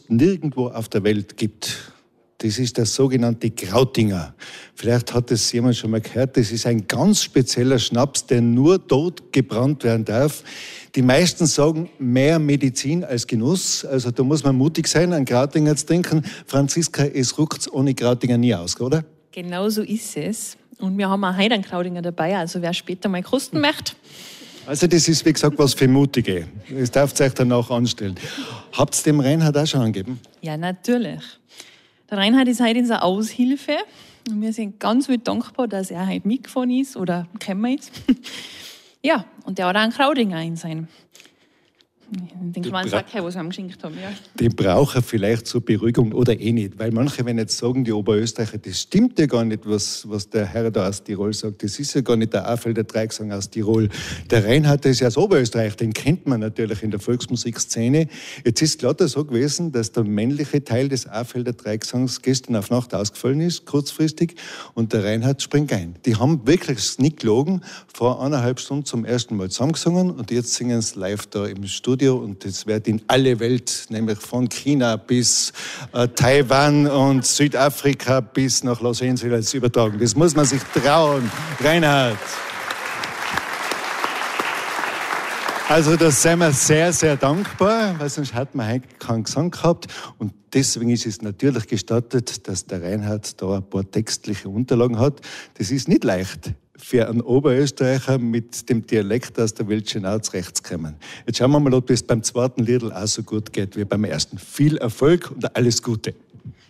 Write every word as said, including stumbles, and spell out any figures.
sonst nirgendwo auf der Welt gibt. Das ist der sogenannte Krautinger. Vielleicht hat das jemand schon mal gehört. Das ist ein ganz spezieller Schnaps, der nur dort gebrannt werden darf. Die meisten sagen, mehr Medizin als Genuss. Also da muss man mutig sein, einen Krautinger zu trinken. Franziska, es ruckt's ohne Krautinger nie aus, oder? Genau so ist es. Und wir haben auch heute einen Krautinger dabei, also wer später mal kosten möchte. Also das ist, wie gesagt, was für Mutige. Das dürft ihr euch danach anstellen. Habt ihr dem Reinhard auch schon angegeben? Ja, natürlich. Der Reinhard ist heute unsere Aushilfe. Und wir sind ganz wild dankbar, dass er heute mitgefahren ist oder gekommen ist. Ja, und der hat auch einen Krautinger in sein. Den kleinen Sack, was wir ihm geschenkt haben. Ja. Den braucht er vielleicht zur Beruhigung oder eh nicht. Weil manche, wenn jetzt sagen, die Oberösterreicher, das stimmt ja gar nicht, was, was der Herr da aus Tirol sagt. Das ist ja gar nicht der Affelder Dreigesang aus Tirol. Der Reinhard ist ja aus Oberösterreich, den kennt man natürlich in der Volksmusikszene. Jetzt ist leider so gewesen, dass der männliche Teil des Affelder Dreigesangs gestern auf Nacht ausgefallen ist, kurzfristig, und der Reinhard springt ein. Die haben wirklich nicht gelogen, vor eineinhalb Stunden zum ersten Mal zusammengesungen und jetzt singen sie live da im Studio. Und das wird in alle Welt, nämlich von China bis äh, Taiwan und Südafrika bis nach Los Angeles übertragen. Das muss man sich trauen. Reinhard. Also das sind wir sehr, sehr dankbar, weil sonst hätten wir heute keinen Gesang gehabt. Und deswegen ist es natürlich gestattet, dass der Reinhard da ein paar textliche Unterlagen hat. Das ist nicht leicht für einen Oberösterreicher mit dem Dialekt aus der Wildschenau zurechtzukommen. Jetzt schauen wir mal, ob es beim zweiten Liedl auch so gut geht wie beim ersten. Viel Erfolg und alles Gute.